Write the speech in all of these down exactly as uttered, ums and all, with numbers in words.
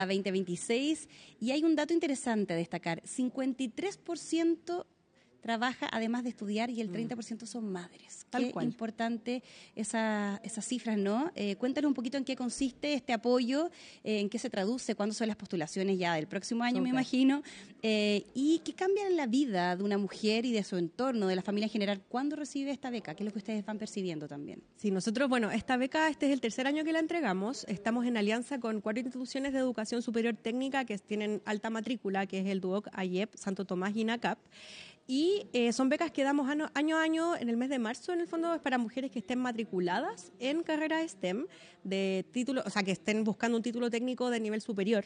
veinte veintiséis, y hay un dato interesante a destacar: cincuenta y tres por ciento trabaja además de estudiar y el treinta por ciento son madres. Tal Qué cual. importante esa, esas cifras, ¿no? Eh, cuéntanos un poquito en qué consiste este apoyo, eh, en qué se traduce, cuándo son las postulaciones ya del próximo año, Súper. me imagino, eh, y qué cambia en la vida de una mujer y de su entorno, de la familia en general, cuando recibe esta beca, qué es lo que ustedes van percibiendo también. Sí, nosotros, bueno, esta beca, este es el tercer año que la entregamos. Estamos en alianza con cuatro instituciones de educación superior técnica que tienen alta matrícula, que es el DUOC, AIEP, Santo Tomás y INACAP. Y eh, son becas que damos año, año a año en el mes de marzo, en el fondo es para mujeres que estén matriculadas en carreras STEM, de título, o sea, que estén buscando un título técnico de nivel superior.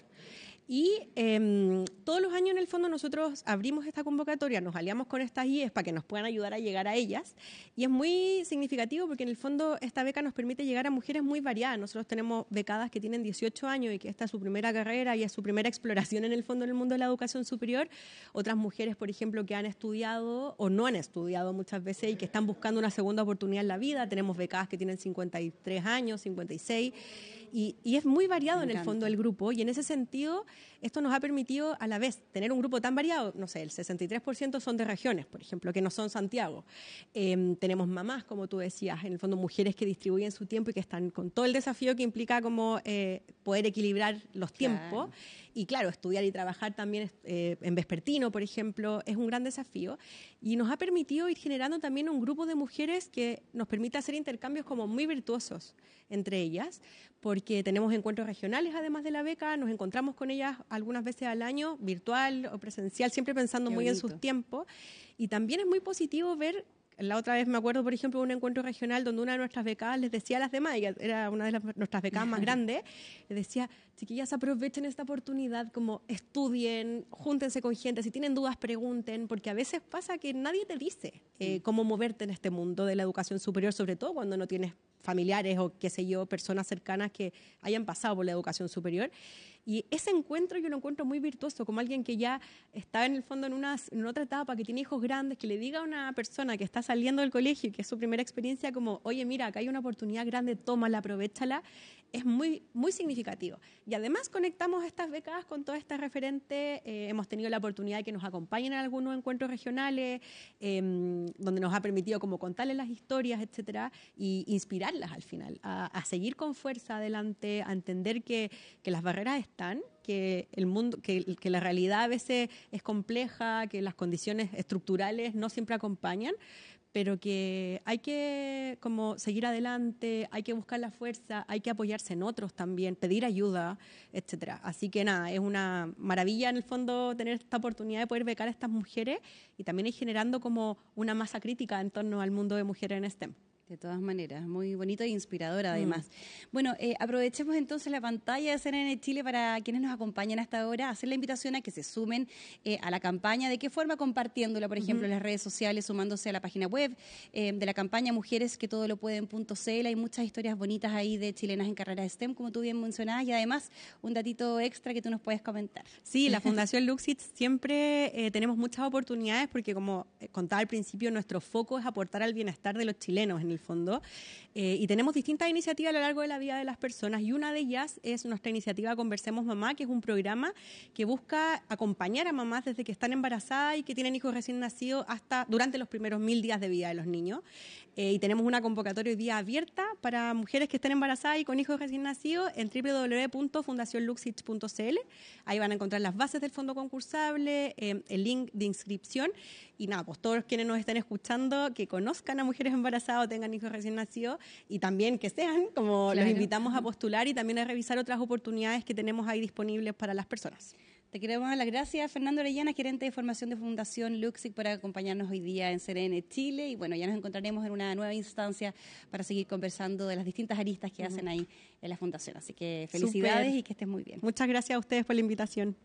Y eh, todos los años en el fondo nosotros abrimos esta convocatoria, nos aliamos con estas I E S para que nos puedan ayudar a llegar a ellas, y es muy significativo porque en el fondo esta beca nos permite llegar a mujeres muy variadas. Nosotros tenemos becadas que tienen dieciocho años y que esta es su primera carrera y es su primera exploración en el fondo en el mundo de la educación superior. Otras mujeres, por ejemplo, que han estudiado o no han estudiado muchas veces y que están buscando una segunda oportunidad en la vida. Tenemos becadas que tienen cincuenta y tres años, cincuenta y seis, y, y es muy variado en el fondo el grupo, y en ese sentido esto nos ha permitido a la vez tener un grupo tan variado. No sé, el sesenta y tres por ciento son de regiones, por ejemplo, que no son Santiago. Eh, tenemos mamás, como tú decías, en el fondo mujeres que distribuyen su tiempo y que están con todo el desafío que implica como eh, poder equilibrar los tiempos. Claro. Y claro, estudiar y trabajar también eh, en vespertino, por ejemplo, es un gran desafío, y nos ha permitido ir generando también un grupo de mujeres que nos permite hacer intercambios como muy virtuosos entre ellas, porque tenemos encuentros regionales además de la beca, nos encontramos con ellas algunas veces al año, virtual o presencial, siempre pensando Qué muy bonito. En sus tiempos, y también es muy positivo ver. La otra vez me acuerdo, por ejemplo, de un encuentro regional donde una de nuestras becadas les decía a las demás, ella era una de las, nuestras becadas más grandes, les decía: chiquillas, aprovechen esta oportunidad, como estudien, júntense con gente, si tienen dudas pregunten, porque a veces pasa que nadie te dice eh, cómo moverte en este mundo de la educación superior, sobre todo cuando no tienes familiares o qué sé yo, personas cercanas que hayan pasado por la educación superior. Y ese encuentro yo lo encuentro muy virtuoso, como alguien que ya está en el fondo en, una, en otra etapa, que tiene hijos grandes, que le diga a una persona que está saliendo del colegio y que es su primera experiencia como: oye, mira, acá hay una oportunidad grande, tómala, aprovéchala, es muy, muy significativo. Y además conectamos estas becadas con todas estas referentes, eh, hemos tenido la oportunidad de que nos acompañen en algunos encuentros regionales, eh, donde nos ha permitido como contarles las historias, etcétera, y inspirarlas al final, a, a seguir con fuerza adelante, a entender que, que las barreras están, que el mundo, que, que la realidad a veces es compleja, que las condiciones estructurales no siempre acompañan, pero que hay que como seguir adelante, hay que buscar la fuerza, hay que apoyarse en otros también, pedir ayuda, etcétera. Así que nada, es una maravilla en el fondo tener esta oportunidad de poder becar a estas mujeres y también ir generando como una masa crítica en torno al mundo de mujeres en STEM. De todas maneras, muy bonito e inspirador además. Mm. Bueno, eh, aprovechemos entonces la pantalla de C N N Chile para quienes nos acompañan hasta ahora, hacer la invitación a que se sumen eh, a la campaña. ¿De qué forma? Compartiéndola, por ejemplo, uh-huh. en las redes sociales, sumándose a la página web eh, de la campaña Mujeres que todo lo pueden punto c l. Hay muchas historias bonitas ahí de chilenas en carreras STEM, como tú bien mencionabas, y además un datito extra que tú nos puedes comentar. Sí, la Fundación Luxit siempre eh, tenemos muchas oportunidades porque, como contaba al principio, nuestro foco es aportar al bienestar de los chilenos en el fondo, eh, y tenemos distintas iniciativas a lo largo de la vida de las personas, y una de ellas es nuestra iniciativa Conversemos Mamá, que es un programa que busca acompañar a mamás desde que están embarazadas y que tienen hijos recién nacidos hasta durante los primeros mil días de vida de los niños, eh, y tenemos una convocatoria hoy día abierta para mujeres que estén embarazadas y con hijos recién nacidos en doble u doble u doble u punto fundación luxit punto c l. Ahí van a encontrar las bases del fondo concursable, eh, el link de inscripción, y nada, pues todos quienes nos estén escuchando que conozcan a mujeres embarazadas o tengan hijos recién nacidos, y también que sean, como claro. los invitamos a postular y también a revisar otras oportunidades que tenemos ahí disponibles para las personas. Te queremos dar las gracias, Fernando Orellana, gerente de formación de Fundación Luxit, por acompañarnos hoy día en C N N Chile, y bueno, ya nos encontraremos en una nueva instancia para seguir conversando de las distintas aristas que uh-huh. hacen ahí en la Fundación. Así que felicidades. Super. Y que estés muy bien. Muchas gracias a ustedes por la invitación.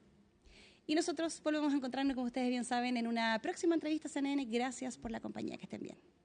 Y nosotros volvemos a encontrarnos, como ustedes bien saben, en una próxima entrevista C N N. Gracias por la compañía, que estén bien.